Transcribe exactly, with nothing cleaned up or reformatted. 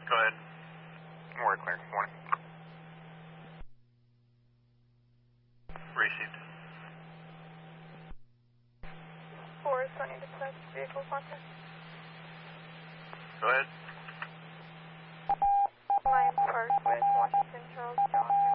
Go ahead. We're clear. Morning. Received. four is Sunny dispatch vehicle contact. Go ahead. Lions Park with Washington Charles Johnson.